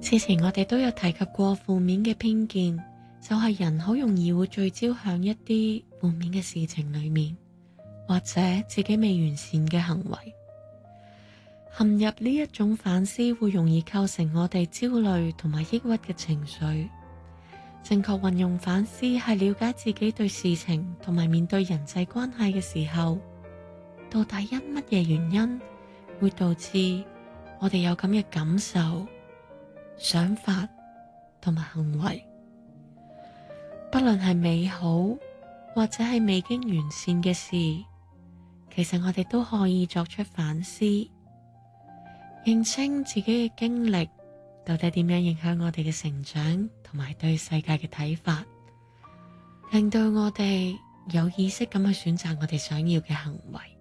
之前我哋都有提及過負面嘅偏見，就係人好容易會聚焦向一啲負面嘅事情裏面，或者自己未完善嘅行為。陷入呢一種反思會容易構成我哋焦慮同埋抑鬱嘅情緒。正確運用反思係了解自己對事情同埋面對人際關係嘅時候，到底因乜嘢原因會導致我哋有咁嘅感受、想法同埋行為。不論係美好或者係未經完善嘅事，其實我哋都可以作出反思，認清自己嘅經歷到底點樣影響我哋嘅成長同埋對世界嘅睇法，令到我哋有意識咁去選擇我哋想要嘅行為。